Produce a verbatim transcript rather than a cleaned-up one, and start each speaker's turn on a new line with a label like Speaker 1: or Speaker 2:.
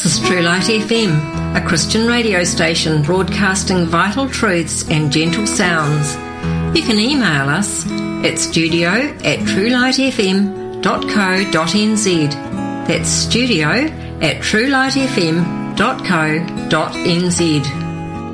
Speaker 1: This is True Light F M, a Christian radio station broadcasting vital truths and gentle sounds. You can email us at studio at truelightfm dot co dot nz. That's studio at truelightfm dot co dot nz.